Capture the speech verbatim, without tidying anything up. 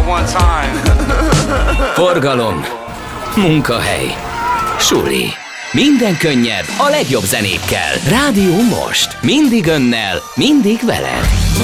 one time. Forgalom, munkahely, suli. Minden könnyebb a legjobb zenékkel. Rádió Most. Mindig önnel, mindig veled.